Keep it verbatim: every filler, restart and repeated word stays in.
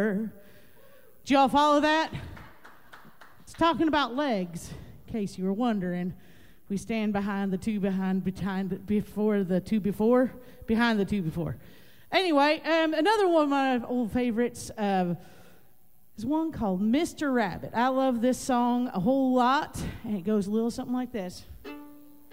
before. Did y'all follow that? It's talking about legs, in case you were wondering. We stand behind the two behind, behind before the two before, behind the two before. Anyway, um, another one of my old favorites uh, is one called Mister Rabbit. I love this song a whole lot, and it goes a little something like this.